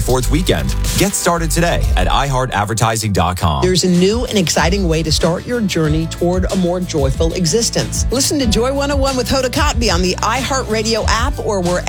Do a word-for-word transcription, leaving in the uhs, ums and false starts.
fourth weekend. Get started today at i heart advertising dot com. There's a new and exciting way to start your journey toward a more joyful existence. Listen to Joy one oh one with Hoda Kotb on the iHeartRadio app or wherever